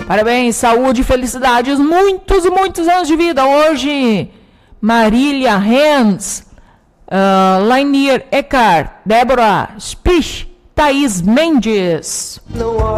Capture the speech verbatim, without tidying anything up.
Parabéns, saúde, felicidades, muitos e muitos anos de vida. Hoje, Marília Hans, uh, Lainier Eckhart, Débora Spich, Thaís Mendes.